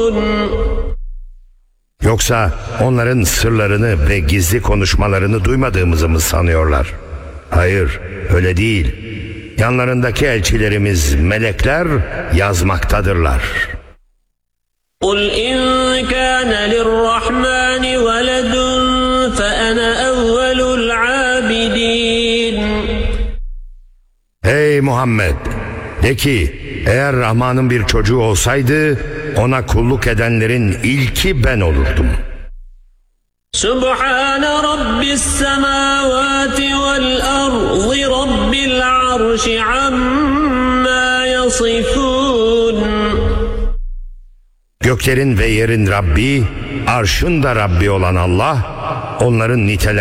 Yoksa onların sırlarını ve gizli konuşmalarını duymadığımızı mı sanıyorlar? Hayır, öyle değil. Yanlarındaki elçilerimiz, melekler yazmaktadırlar. قُلْ إِنْ كَانَ لِلرَّحْمَنِ وَلَدٌ فَأَنَا أَوَّلُ الْعَابِدِينَ. Ey Muhammed! De ki, eğer Rahman'ın bir çocuğu olsaydı, ona kulluk edenlerin ilki ben olurdum. سُبْحَانَ رَبِّ السَّمَاوَاتِ وَالْأَرْضِ رَبِّ الْعَرْشِ عَمَّا يَصِفُونَ. Göklerin ve yerin Rabbi, arşın da Rabbi olan Allah, onların nitelendiği